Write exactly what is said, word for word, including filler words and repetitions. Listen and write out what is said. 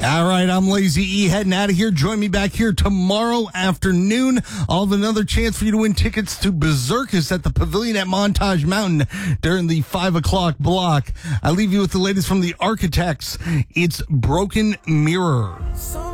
All right, I'm Lazy E heading out of here. Join me back here tomorrow afternoon. I'll have another chance for you to win tickets to Berserkers at the Pavilion at Montage Mountain during the five o'clock block. I leave you with the latest from the Architects. It's Broken Mirror.